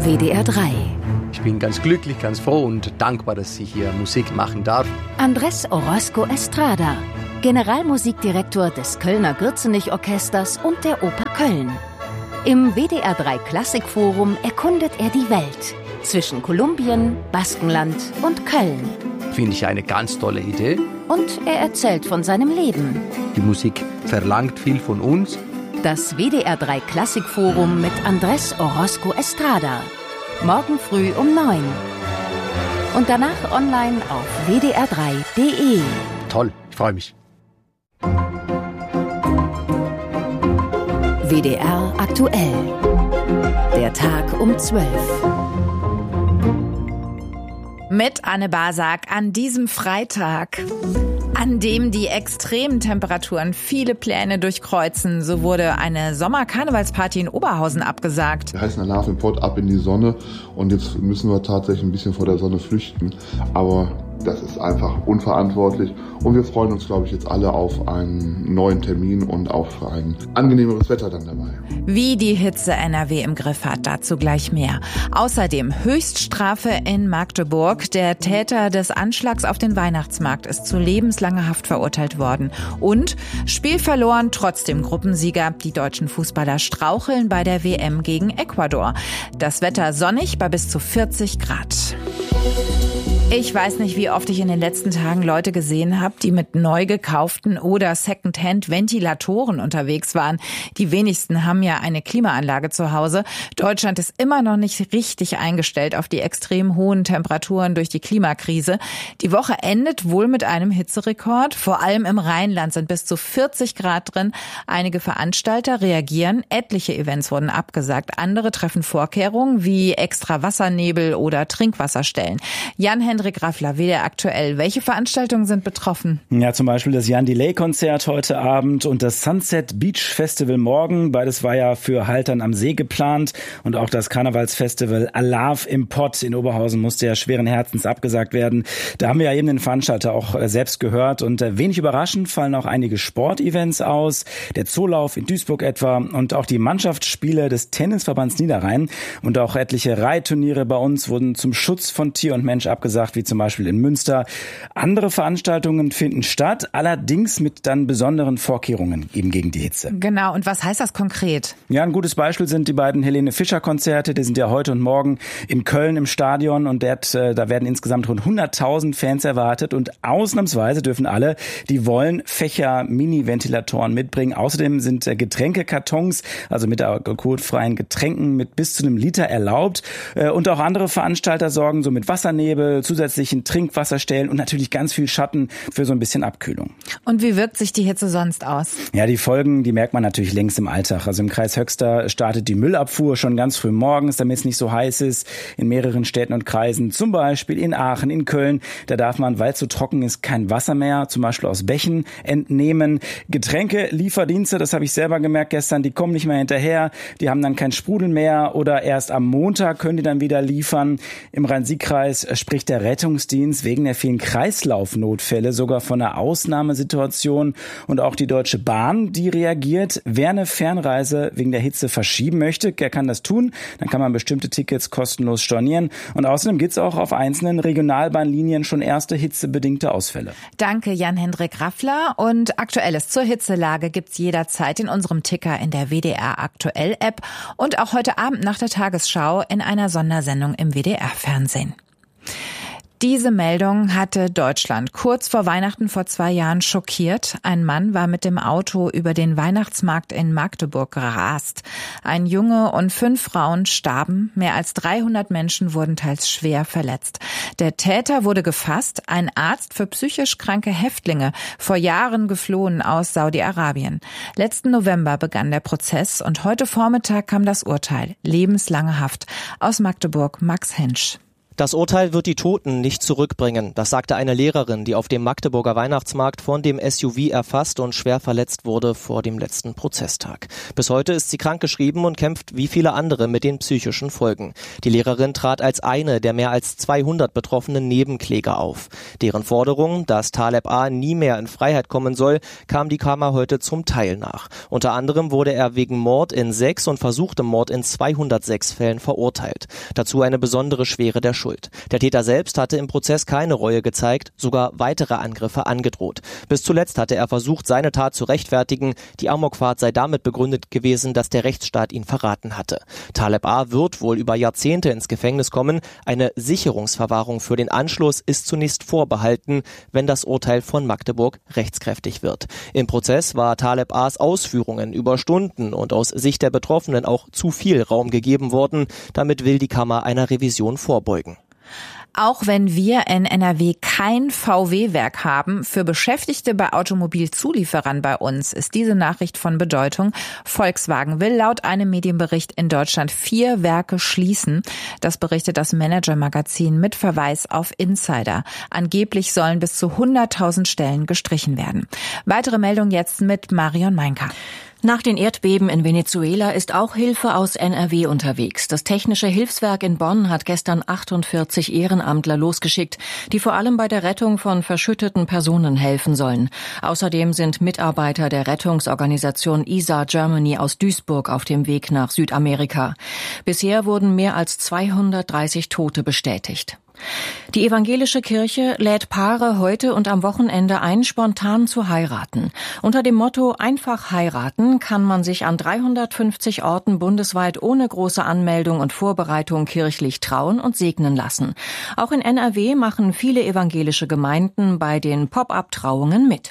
WDR 3. Ich bin ganz glücklich, ganz froh und dankbar, dass ich hier Musik machen darf. Andrés Orozco Estrada, Generalmusikdirektor des Kölner Gürzenich-Orchesters und der Oper Köln. Im WDR 3 Klassikforum erkundet er die Welt zwischen Kolumbien, Baskenland und Köln. Finde ich eine ganz tolle Idee. Und er erzählt von seinem Leben. Die Musik verlangt viel von uns. Das WDR 3 Klassikforum mit Andrés Orozco Estrada. Morgen früh um 9. Und danach online auf wdr3.de. Toll, ich freue mich. WDR aktuell. Der Tag um 12. Mit Anne Basak an diesem Freitag, an dem die extremen Temperaturen viele Pläne durchkreuzen. So wurde eine Sommer-Karnevalsparty in Oberhausen abgesagt. Wir heißen Alarv im Pott ab in die Sonne und jetzt müssen wir tatsächlich ein bisschen vor der Sonne flüchten. Aber das ist einfach unverantwortlich und wir freuen uns, glaube ich, jetzt alle auf einen neuen Termin und auf ein angenehmeres Wetter dann dabei. Wie die Hitze NRW im Griff hat, dazu gleich mehr. Außerdem Höchststrafe in Magdeburg. Der Täter des Anschlags auf den Weihnachtsmarkt ist zu lebenslanger Haft verurteilt worden. Und Spiel verloren, trotzdem Gruppensieger. Die deutschen Fußballer straucheln bei der WM gegen Ecuador. Das Wetter sonnig bei bis zu 40 Grad. Ich weiß nicht, wie oft ich in den letzten Tagen Leute gesehen habe, die mit neu gekauften oder Secondhand-Ventilatoren unterwegs waren. Die wenigsten haben ja eine Klimaanlage zu Hause. Deutschland ist immer noch nicht richtig eingestellt auf die extrem hohen Temperaturen durch die Klimakrise. Die Woche endet wohl mit einem Hitzerekord. Vor allem im Rheinland sind bis zu 40 Grad drin. Einige Veranstalter reagieren. Etliche Events wurden abgesagt. Andere treffen Vorkehrungen wie extra Wassernebel oder Trinkwasserstellen. Jan-Hendrik Raffler, WDR aktuell. Welche Veranstaltungen sind betroffen? Ja, zum Beispiel das Jan Delay-Konzert heute Abend und das Sunset Beach Festival morgen. Beides war ja für Haltern am See geplant. Und auch das Karnevalsfestival Alarv im Pott in Oberhausen musste ja schweren Herzens abgesagt werden. Da haben wir ja eben den Veranstalter auch selbst gehört. Und wenig überraschend fallen auch einige Sportevents aus. Der Zoolauf in Duisburg etwa und auch die Mannschaftsspiele des Tennisverbands Niederrhein. Und auch etliche Reitturniere bei uns wurden zum Schutz von Tier und Mensch abgesagt, wie zum Beispiel in Münster. Andere Veranstaltungen finden statt, allerdings mit dann besonderen Vorkehrungen eben gegen die Hitze. Genau, und was heißt das konkret? Ja, ein gutes Beispiel sind die beiden Helene Fischer-Konzerte, die sind ja heute und morgen in Köln im Stadion und da werden insgesamt rund 100.000 Fans erwartet und ausnahmsweise dürfen alle, die wollen, Fächer, Mini-Ventilatoren mitbringen. Außerdem sind Getränkekartons, also mit alkoholfreien Getränken mit bis zu einem Liter erlaubt und auch andere Veranstalter sorgen so mit Wassernebel, zusätzlichen Trinkwasserstellen und natürlich ganz viel Schatten für so ein bisschen Abkühlung. Und wie wirkt sich die Hitze sonst aus? Ja, die Folgen, die merkt man natürlich längst im Alltag. Also im Kreis Höxter startet die Müllabfuhr schon ganz früh morgens, damit es nicht so heiß ist. In mehreren Städten und Kreisen, zum Beispiel in Aachen, in Köln, da darf man, weil es so trocken ist, kein Wasser mehr, zum Beispiel aus Bächen, entnehmen. Getränkelieferdienste, das habe ich selber gemerkt gestern, die kommen nicht mehr hinterher, die haben dann kein Sprudel mehr oder erst am Montag können die dann wieder liefern. Im Rhein-Sieg-Kreis spricht der Rettungsdienst wegen der vielen Kreislaufnotfälle sogar von einer Ausnahmesituation. Und auch die Deutsche Bahn, die reagiert. Wer eine Fernreise wegen der Hitze verschieben möchte, der kann das tun. Dann kann man bestimmte Tickets kostenlos stornieren. Und außerdem gibt es auch auf einzelnen Regionalbahnlinien schon erste hitzebedingte Ausfälle. Danke, Jan-Hendrik Raffler. Und Aktuelles zur Hitzelage gibt's jederzeit in unserem Ticker in der WDR Aktuell App und auch heute Abend nach der Tagesschau in einer Sondersendung im WDR-Fernsehen. Diese Meldung hatte Deutschland kurz vor Weihnachten vor 2 Jahren schockiert. Ein Mann war mit dem Auto über den Weihnachtsmarkt in Magdeburg gerast. Ein Junge und 5 Frauen starben. Mehr als 300 Menschen wurden teils schwer verletzt. Der Täter wurde gefasst, ein Arzt für psychisch kranke Häftlinge, vor Jahren geflohen aus Saudi-Arabien. Letzten November begann der Prozess und heute Vormittag kam das Urteil. Lebenslange Haft. Aus Magdeburg, Max Hensch. Das Urteil wird die Toten nicht zurückbringen, das sagte eine Lehrerin, die auf dem Magdeburger Weihnachtsmarkt von dem SUV erfasst und schwer verletzt wurde vor dem letzten Prozesstag. Bis heute ist sie krankgeschrieben und kämpft wie viele andere mit den psychischen Folgen. Die Lehrerin trat als eine der mehr als 200 betroffenen Nebenkläger auf. Deren Forderung, dass Taleb A. nie mehr in Freiheit kommen soll, kam die Kammer heute zum Teil nach. Unter anderem wurde er wegen Mord in 6 und versuchtem Mord in 206 Fällen verurteilt. Dazu eine besondere Schwere der Schuld. Der Täter selbst hatte im Prozess keine Reue gezeigt, sogar weitere Angriffe angedroht. Bis zuletzt hatte er versucht, seine Tat zu rechtfertigen. Die Amokfahrt sei damit begründet gewesen, dass der Rechtsstaat ihn verraten hatte. Taleb A. wird wohl über Jahrzehnte ins Gefängnis kommen. Eine Sicherungsverwahrung für den Anschluss ist zunächst vorbehalten, wenn das Urteil von Magdeburg rechtskräftig wird. Im Prozess war Taleb A.'s Ausführungen über Stunden und aus Sicht der Betroffenen auch zu viel Raum gegeben worden. Damit will die Kammer einer Revision vorbeugen. Auch wenn wir in NRW kein VW-Werk haben, für Beschäftigte bei Automobilzulieferern bei uns ist diese Nachricht von Bedeutung. Volkswagen will laut einem Medienbericht in Deutschland 4 Werke schließen. Das berichtet das Manager-Magazin mit Verweis auf Insider. Angeblich sollen bis zu 100.000 Stellen gestrichen werden. Weitere Meldung jetzt mit Marion Meinka. Nach den Erdbeben in Venezuela ist auch Hilfe aus NRW unterwegs. Das Technische Hilfswerk in Bonn hat gestern 48 Ehrenamtler losgeschickt, die vor allem bei der Rettung von verschütteten Personen helfen sollen. Außerdem sind Mitarbeiter der Rettungsorganisation ISA Germany aus Duisburg auf dem Weg nach Südamerika. Bisher wurden mehr als 230 Tote bestätigt. Die evangelische Kirche lädt Paare heute und am Wochenende ein, spontan zu heiraten. Unter dem Motto Einfach heiraten kann man sich an 350 Orten bundesweit ohne große Anmeldung und Vorbereitung kirchlich trauen und segnen lassen. Auch in NRW machen viele evangelische Gemeinden bei den Pop-up-Trauungen mit.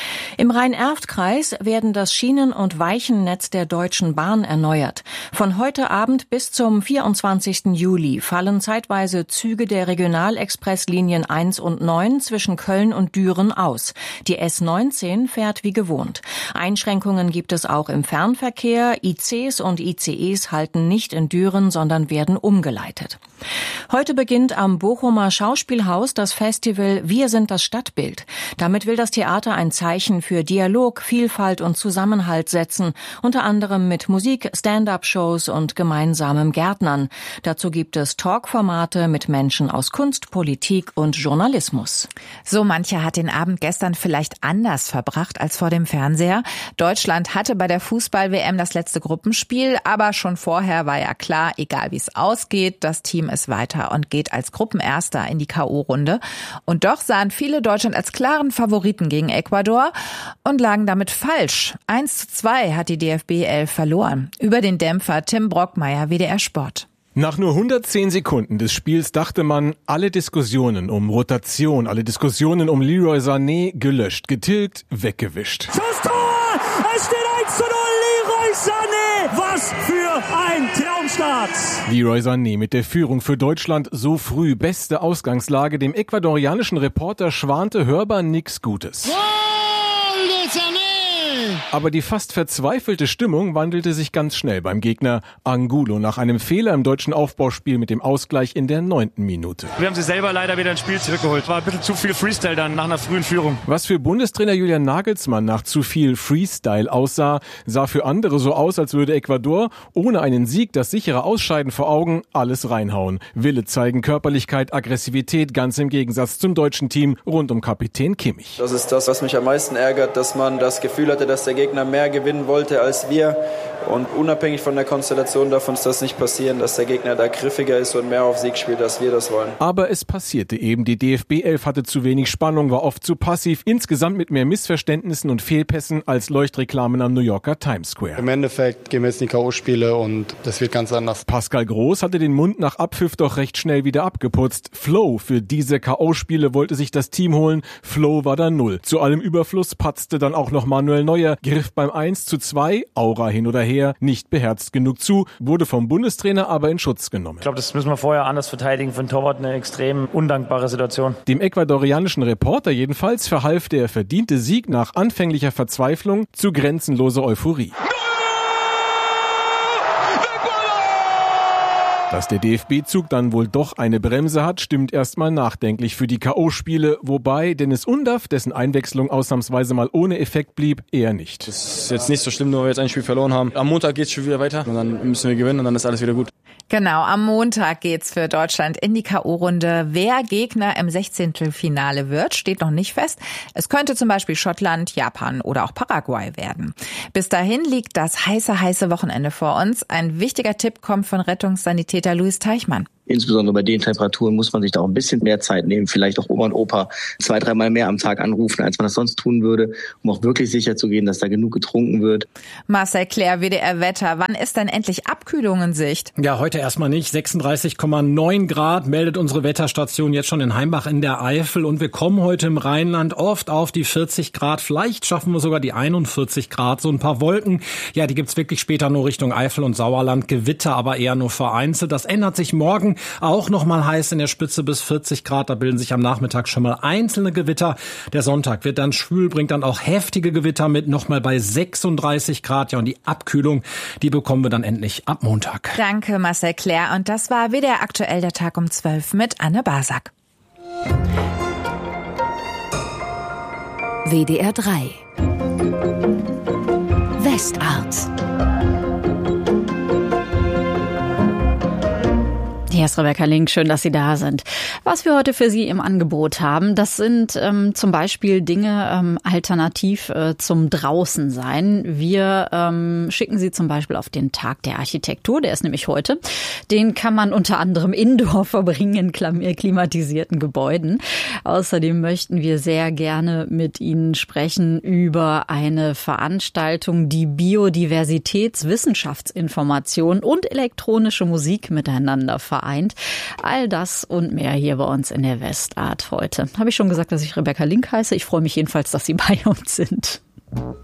Im Rhein-Erft-Kreis werden das Schienen- und Weichennetz der Deutschen Bahn erneuert. Von heute Abend bis zum 24. Juli fallen zeitweise Züge der Regionalexpresslinien 1 und 9 zwischen Köln und Düren aus. Die S19 fährt wie gewohnt. Einschränkungen gibt es auch im Fernverkehr. ICs und ICEs halten nicht in Düren, sondern werden umgeleitet. Heute beginnt am Bochumer Schauspielhaus das Festival Wir sind das Stadtbild. Damit will das Theater ein Zeichen für Dialog, Vielfalt und Zusammenhalt setzen, unter anderem mit Musik, Stand-up-Shows und gemeinsamem Gärtnern. Dazu gibt es Talkformate mit Menschen aus Kunst, Politik und Journalismus. So mancher hat den Abend gestern vielleicht anders verbracht als vor dem Fernseher. Deutschland hatte bei der Fußball-WM das letzte Gruppenspiel, aber schon vorher war ja klar, egal wie es ausgeht, das Team ist weiter und geht als Gruppenerster in die K.O.-Runde. Und doch sahen viele Deutschland als klaren Favoriten gegen Ecuador und lagen damit falsch. 1:2 hat die DFB 11 verloren. Über den Dämpfer Tim Brockmeier, WDR Sport. Nach nur 110 Sekunden des Spiels dachte man, alle Diskussionen um Rotation, alle Diskussionen um Leroy Sané gelöscht, getilgt, weggewischt. Das Tor! Es steht 1:0, Leroy Sané! Was für ein Traumstart! Leroy Sané mit der Führung für Deutschland so früh, beste Ausgangslage. Dem ecuadorianischen Reporter schwante hörbar nichts Gutes. Aber die fast verzweifelte Stimmung wandelte sich ganz schnell beim Gegner Angulo nach einem Fehler im deutschen Aufbauspiel mit dem Ausgleich in der 9. Minute. Wir haben sie selber leider wieder ins Spiel zurückgeholt. War ein bisschen zu viel Freestyle dann nach einer frühen Führung. Was für Bundestrainer Julian Nagelsmann nach zu viel Freestyle aussah, sah für andere so aus, als würde Ecuador ohne einen Sieg, das sichere Ausscheiden vor Augen, alles reinhauen. Wille zeigen, Körperlichkeit, Aggressivität, ganz im Gegensatz zum deutschen Team rund um Kapitän Kimmich. Das ist das, was mich am meisten ärgert, dass man das Gefühl hatte, dass der Gegner mehr gewinnen wollte als wir. Und unabhängig von der Konstellation darf uns das nicht passieren, dass der Gegner da griffiger ist und mehr auf Sieg spielt, als wir das wollen. Aber es passierte eben. Die DFB 11 hatte zu wenig Spannung, war oft zu passiv, insgesamt mit mehr Missverständnissen und Fehlpässen als Leuchtreklamen am New Yorker Times Square. Im Endeffekt gehen wir jetzt in die K.O.-Spiele und das wird ganz anders. Pascal Groß hatte den Mund nach Abpfiff doch recht schnell wieder abgeputzt. Flow für diese K.O.-Spiele wollte sich das Team holen. Flow war da 0. Zu allem Überfluss patzte dann auch noch Manuel Neuer, griff beim 1:2, Aura hin oder her, nicht beherzt genug zu, wurde vom Bundestrainer aber in Schutz genommen. Ich glaube, das müssen wir vorher anders verteidigen. Für den Torwart eine extrem undankbare Situation. Dem ecuadorianischen Reporter jedenfalls verhalf der verdiente Sieg nach anfänglicher Verzweiflung zu grenzenloser Euphorie. Dass der DFB-Zug dann wohl doch eine Bremse hat, stimmt erstmal nachdenklich für die K.O.-Spiele, wobei Dennis Undaff, dessen Einwechslung ausnahmsweise mal ohne Effekt blieb, eher nicht. Das ist jetzt nicht so schlimm, nur weil wir jetzt ein Spiel verloren haben. Am Montag geht's schon wieder weiter und dann müssen wir gewinnen und dann ist alles wieder gut. Genau, am Montag geht's für Deutschland in die K.O.-Runde. Wer Gegner im 16. wird, steht noch nicht fest. Es könnte zum Beispiel Schottland, Japan oder auch Paraguay werden. Bis dahin liegt das heiße Wochenende vor uns. Ein wichtiger Tipp kommt von Rettungssanitäter Luis Teichmann. Insbesondere bei den Temperaturen muss man sich da auch ein bisschen mehr Zeit nehmen, vielleicht auch Oma und Opa 2-3 Mal mehr am Tag anrufen, als man das sonst tun würde, um auch wirklich sicher zu gehen, dass da genug getrunken wird. Marcel Clair, WDR Wetter. Wann ist denn endlich Abkühlung in Sicht? Ja, heute erstmal nicht. 36,9 Grad meldet unsere Wetterstation jetzt schon in Heimbach in der Eifel. Und wir kommen heute im Rheinland oft auf die 40 Grad. Vielleicht schaffen wir sogar die 41 Grad. So ein paar Wolken, ja, die gibt's wirklich später nur Richtung Eifel und Sauerland. Gewitter aber eher nur vereinzelt. Das ändert sich morgen. Auch noch mal heiß in der Spitze bis 40 Grad. Da bilden sich am Nachmittag schon mal einzelne Gewitter. Der Sonntag wird dann schwül, bringt dann auch heftige Gewitter mit. Noch mal bei 36 Grad. Ja, und die Abkühlung, die bekommen wir dann endlich ab Montag. Danke, Marcel Clair. Und das war WDR aktuell der Tag um 12 mit Anne Basak. WDR 3 Westart. Hier ist Rebecca Link, schön, dass Sie da sind. Was wir heute für Sie im Angebot haben, das sind zum Beispiel Dinge alternativ zum Draußensein. Wir schicken Sie zum Beispiel auf den Tag der Architektur, der ist nämlich heute. Den kann man unter anderem indoor verbringen in klimatisierten Gebäuden. Außerdem möchten wir sehr gerne mit Ihnen sprechen über eine Veranstaltung, die Biodiversitätswissenschaftsinformation und elektronische Musik miteinander vereint. All das und mehr hier bei uns in der Westart heute. Habe ich schon gesagt, dass ich Rebecca Link heiße? Ich freue mich jedenfalls, dass Sie bei uns sind.